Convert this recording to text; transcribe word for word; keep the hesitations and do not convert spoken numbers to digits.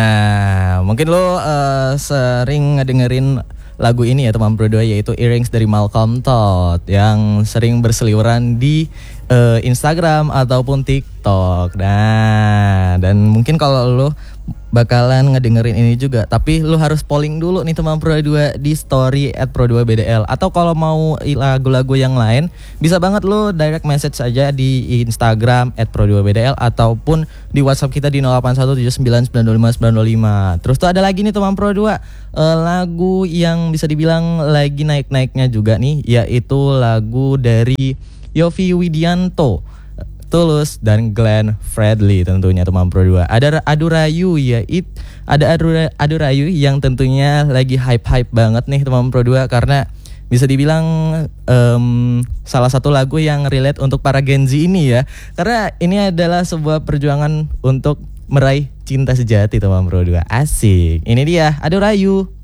Nah, mungkin lo uh, sering ngedengerin lagu ini ya teman berdua, yaitu Earrings dari Malcolm Todd yang sering berseliweran di uh, Instagram ataupun TikTok. Nah, dan mungkin kalau lo bakalan ngedengerin ini juga, tapi lu harus polling dulu nih teman Pro dua di story at pro dua b d l. Atau kalau mau lagu-lagu yang lain, bisa banget lu direct message aja di Instagram at pro dua b d l ataupun di WhatsApp kita di nol delapan satu tujuh sembilan sembilan dua lima sembilan dua lima. Terus tuh ada lagi nih teman Pro dua, uh, lagu yang bisa dibilang lagi naik-naiknya juga nih, yaitu lagu dari Yovie Widianto, Tulus dan Glenn Fredly tentunya teman Pro dua. Ada Adu Rayu ya, it ada Adu, Adu Rayu yang tentunya lagi hype-hype banget nih teman Pro dua, karena bisa dibilang um, salah satu lagu yang relate untuk para Gen Z ini ya. Karena ini adalah sebuah perjuangan untuk meraih cinta sejati teman Pro dua. Asik. Ini dia Adu Rayu.